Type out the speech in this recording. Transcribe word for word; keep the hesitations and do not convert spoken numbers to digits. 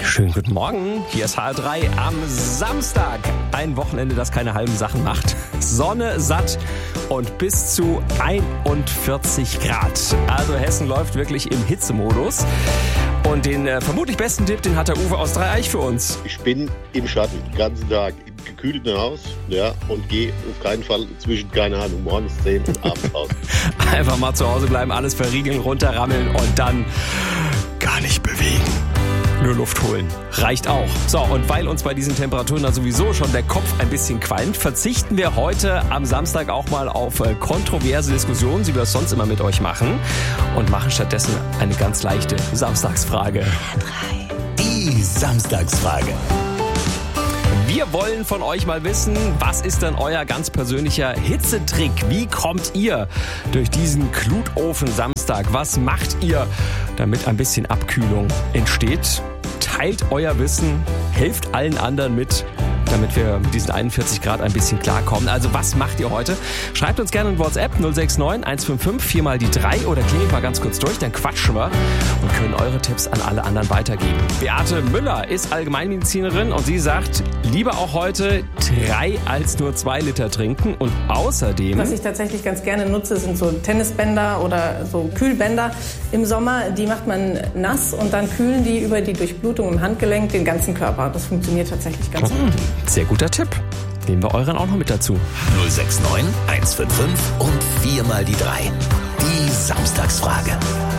Schönen guten Morgen, hier ist H R drei am Samstag. Ein Wochenende, das keine halben Sachen macht. Sonne, satt und bis zu einundvierzig Grad. Also Hessen läuft wirklich im Hitzemodus. Und den äh, vermutlich besten Tipp, den hat der Uwe aus Dreieich für uns. Ich bin im Schatten, den ganzen Tag, im gekühlten Haus, ja, und gehe auf keinen Fall zwischen, keine Ahnung, morgens zehn und abends raus. Einfach mal zu Hause bleiben, alles verriegeln, runterrammeln und dann gar nicht bewegen. Nur Luft holen. Reicht auch. So, und weil uns bei diesen Temperaturen dann sowieso schon der Kopf ein bisschen qualmt, verzichten wir heute am Samstag auch mal auf äh, kontroverse Diskussionen, wie wir es sonst immer mit euch machen, und machen stattdessen eine ganz leichte Samstagsfrage. Die Samstagsfrage. Wir wollen von euch mal wissen, was ist denn euer ganz persönlicher Hitzetrick? Wie kommt ihr durch diesen Glutofen Samstag? Was macht ihr, damit ein bisschen Abkühlung entsteht? Teilt euer Wissen, helft allen anderen mit, damit wir mit diesen einundvierzig Grad ein bisschen klarkommen. Also was macht ihr heute? Schreibt uns gerne in WhatsApp null sechs neun eins fünf fünf vier mal die drei oder klingelt mal ganz kurz durch, dann quatschen wir und können eure Tipps an alle anderen weitergeben. Beate Müller ist Allgemeinmedizinerin und sie sagt, lieber auch heute drei als nur zwei Liter trinken und außerdem... Was ich tatsächlich ganz gerne nutze, sind so Tennisbänder oder so Kühlbänder im Sommer. Die macht man nass und dann kühlen die über die Durchblutung im Handgelenk den ganzen Körper. Das funktioniert tatsächlich ganz gut. Sehr guter Tipp. Nehmen wir euren auch noch mit dazu. null sechs neun eins fünf fünf und vier mal die drei. Die Samstagsfrage.